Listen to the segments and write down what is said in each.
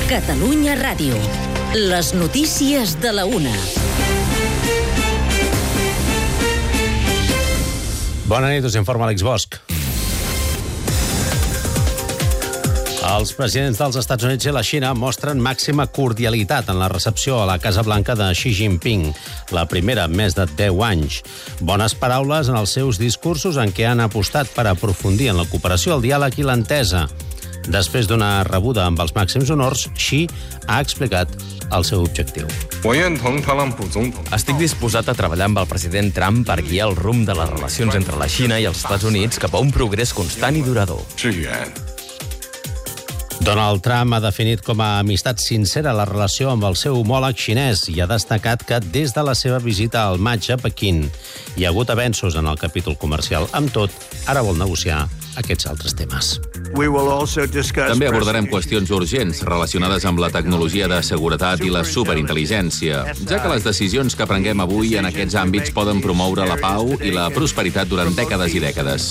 Catalunya Ràdio. Les notícies de la una. Bona nit, us informa Àlex Bosch. Els presidents dels Estats Units i la Xina mostren màxima cordialitat en la recepció a la Casa Blanca de Xi Jinping, la primera en més de 10 anys. Bones paraules en els seus discursos en què han apostat per aprofundir en la cooperació, el diàleg i l'entesa. Després d'una rebuda amb els màxims honors, Xi ha explicat el seu objectiu. Estic disposat a treballar amb el president Trump per guiar el rumb de les relacions entre la Xina i els Estats Units cap a un progrés constant i durador. Donald Trump ha definit com a amistat sincera la relació amb el seu homòleg xinès i ha destacat que des de la seva visita al maig a Pequín hi ha hagut avenços en el capítol comercial. Amb tot, ara vol negociar aquests altres temes. També abordarem qüestions urgents relacionades amb la tecnologia de seguretat i la superintel·ligència, ja que les decisions que prenguem avui en aquests àmbits poden promoure la pau i la prosperitat durant dècades i dècades.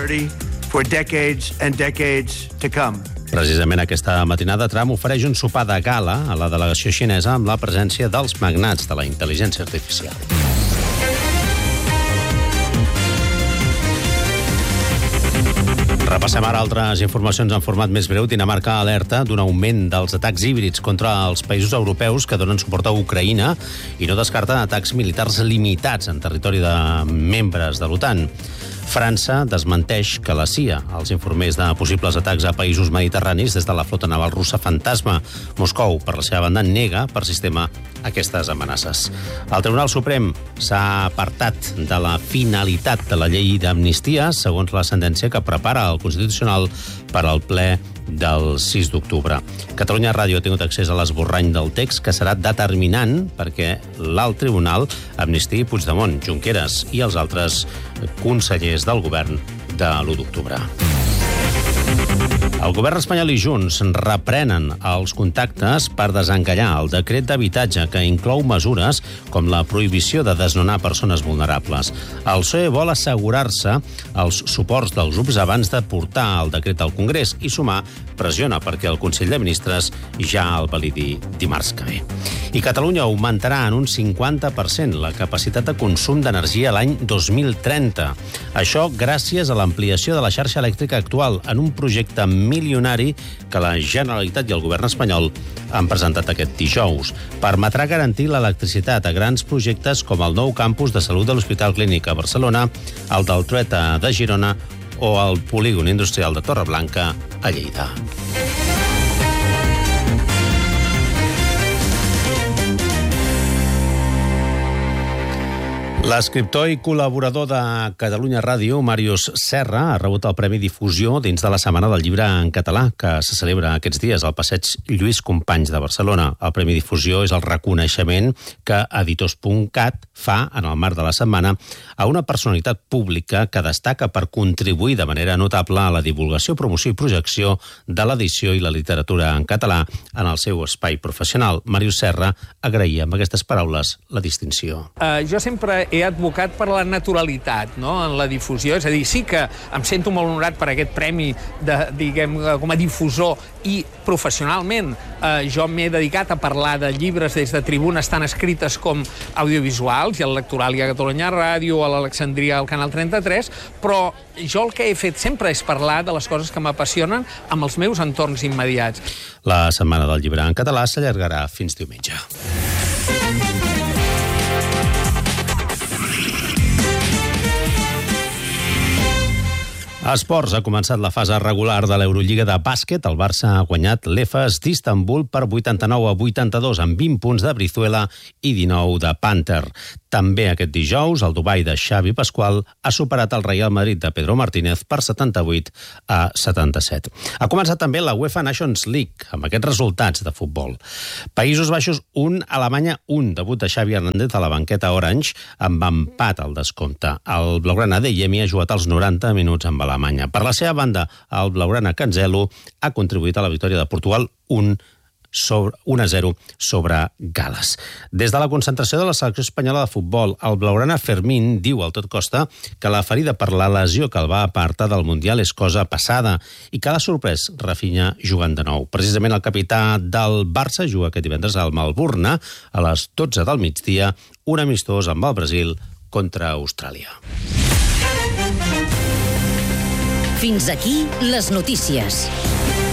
Precisament aquesta matinada, Trump ofereix un sopar de gala a la delegació xinesa amb la presència dels magnats de la intel·ligència artificial. Repassem ara altres informacions en format més breu. Dinamarca alerta d'un augment dels atacs híbrids contra els països europeus que donen suport a Ucraïna i no descarta atacs militars limitats en territori de membres de l'OTAN. França desmenteix que la CIA els informés de possibles atacs a països mediterranis des de la flota naval russa fantasma. Moscou, per la seva banda, nega per sistema aquestes amenaces. El Tribunal Suprem s'ha apartat de la finalitat de la llei d'amnistia, segons la sentència que prepara el Constitucional per al ple del 6 d'octubre. Catalunya Ràdio ha tingut accés a l'esborrany del text que serà determinant perquè l'alt tribunal amnistiï Puigdemont, Junqueras i els altres consellers del govern de l'1 d'octubre. El govern espanyol i Junts reprenen els contactes per desencallar el decret d'habitatge que inclou mesures com la prohibició de desnonar persones vulnerables. El PSOE vol assegurar-se els suports dels grups abans de portar el decret al Congrés i Sumar pressiona perquè el Consell de Ministres ja el validi dimarts que ve. I Catalunya augmentarà en un 50% la capacitat de consum d'energia l'any 2030. Això gràcies a l'ampliació de la xarxa elèctrica actual en un projecte milionari que la Generalitat i el govern espanyol han presentat aquest dijous. Permetrà garantir l'electricitat a grans projectes com el nou campus de salut de l'Hospital Clínic a Barcelona, el del Trueta de Girona o el polígon industrial de Torreblanca a Lleida. L'escriptor i col·laborador de Catalunya Ràdio, Màrius Serra, ha rebut el Premi Difusió dins de la Setmana del Llibre en Català, que se celebra aquests dies al Passeig Lluís Companys de Barcelona. El Premi Difusió és el reconeixement que Editors.cat fa, en el marc de la setmana, a una personalitat pública que destaca per contribuir de manera notable a la divulgació, promoció i projecció de l'edició i la literatura en català en el seu espai professional. Màrius Serra agraïa amb aquestes paraules la distinció. Jo sempre he advocat per la naturalitat, no?, en la difusió. És a dir, sí que em sento molt honorat per aquest premi com a difusor i professionalment jo m'he dedicat a parlar de llibres des de tribunes tan escrites com audiovisuals, i al Lectoràlia a Catalunya Ràdio, a l'Alexandria al Canal 33, però jo el que he fet sempre és parlar de les coses que m'apassionen amb els meus entorns immediats. La Setmana del Llibre en Català s'allargarà fins diumenge. A esports, ha començat la fase regular de l'Eurolliga de bàsquet. El Barça ha guanyat l'Efes d'Istanbul per 89-82, amb 20 punts de Brizuela i 19 de Panther. També aquest dijous, el Dubai de Xavi Pasqual ha superat el Real Madrid de Pedro Martínez per 78-77. Ha començat també la UEFA Nations League, amb aquests resultats de futbol. Països Baixos 1, Alemanya 1, debut de Xavi Hernández a la banqueta Orange, amb empat al descompte. El blaugrana Adeyemi ha jugat els 90 minuts amb Alemanya. Per la seva banda, el blaugrana Cancelo ha contribuït a la victòria de Portugal 1, 1-0 sobre Gal·les. Des de la concentració de la selecció espanyola de futbol, el blaugrana Fermín diu al tot costa que la ferida per la lesió que el va apartar del Mundial és cosa passada i que l'ha sorprès Rafinha jugant de nou. Precisament el capità del Barça juga aquest divendres al Melbourne a les 12 del migdia, un amistós amb el Brasil contra Austràlia. Fins aquí les notícies.